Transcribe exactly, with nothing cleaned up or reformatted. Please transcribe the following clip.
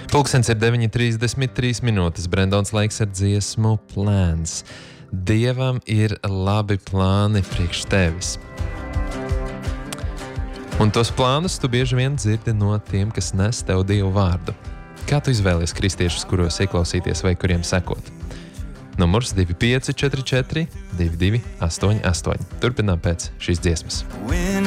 Pulkstens ir deviņi trīsdesmit trīs minūtes. Brendons laiks ar dziesmu Plans. Dievam ir labi plāni priekš tevis. Un tos plānus tu bieži vien dzirdi no tiem, kas nes tev Dievu vārdu. Kā tu izvēlies kristiešus, kuros ieklausīties vai kuriem sekot? Numurs divi pieci četri četri divi divi astoņi astoņi. Turpinām pēc šīs dziesmas. When